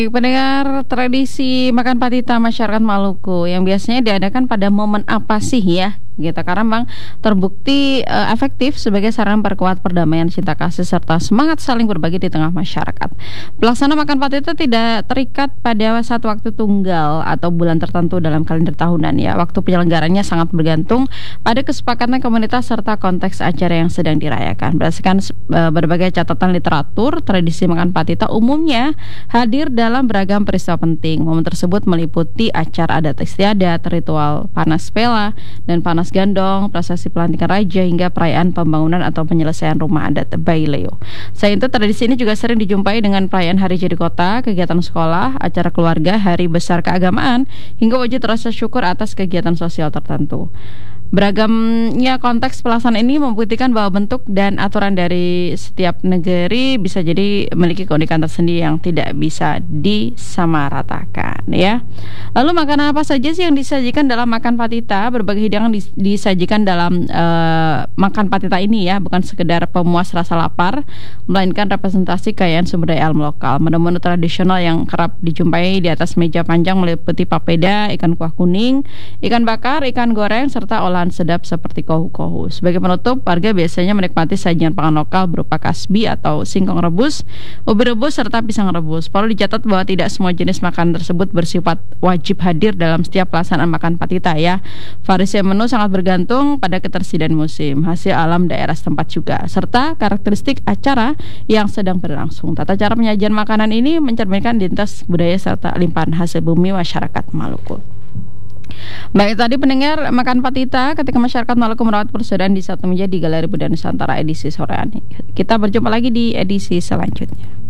Pendengar, tradisi makan patita masyarakat Maluku yang biasanya diadakan pada momen apa sih ya? Gitu, karena memang terbukti efektif sebagai sarana perkuat perdamaian, cinta kasih serta semangat saling berbagi di tengah masyarakat. Pelaksana makan patita tidak terikat pada satu waktu tunggal atau bulan tertentu dalam kalender tahunan ya. Waktu penyelenggaranya sangat bergantung pada kesepakatan komunitas serta konteks acara yang sedang dirayakan. Berdasarkan berbagai catatan literatur, tradisi makan patita umumnya hadir dalam beragam peristiwa penting. Momen tersebut meliputi acara adat istiadat, ritual panas pela dan panas gandong, prosesi pelantikan raja hingga perayaan pembangunan atau penyelesaian rumah adat Baileo. Selain itu, tradisi ini juga sering dijumpai dengan perayaan hari jadi kota, kegiatan sekolah, acara keluarga, hari besar keagamaan, hingga wujud rasa syukur atas kegiatan sosial tertentu. Beragamnya konteks pelaksanaan ini membuktikan bahwa bentuk dan aturan dari setiap negeri bisa jadi memiliki keunikan tersendiri yang tidak bisa disamaratakan ya. Lalu makanan apa saja sih yang disajikan dalam makan patita? Berbagai hidangan disajikan dalam makan patita ini ya, bukan sekedar pemuas rasa lapar, melainkan representasi kekayaan sumber daya alam lokal. Menu-menu tradisional yang kerap dijumpai di atas meja panjang meliputi papeda, ikan kuah kuning, ikan bakar, ikan goreng, serta olahan sedap seperti kohu-kohu. Sebagai penutup, warga biasanya menikmati sajian pangan lokal berupa kasbi atau singkong rebus, ubi rebus, serta pisang rebus. Perlu dicatat bahwa tidak semua jenis makanan tersebut bersifat wajib hadir dalam setiap pelaksanaan makan patita ya. Variasi menu sangat bergantung pada ketersediaan musim, hasil alam daerah setempat juga, serta karakteristik acara yang sedang berlangsung. Tata cara penyajian makanan ini mencerminkan identitas budaya serta limpahan hasil bumi masyarakat Maluku. Baik, tadi pendengar makan patita ketika masyarakat Maluku merawat persaudaraan di satu meja di Galeri Budaya Nusantara edisi sore ini. Kita berjumpa lagi di edisi selanjutnya.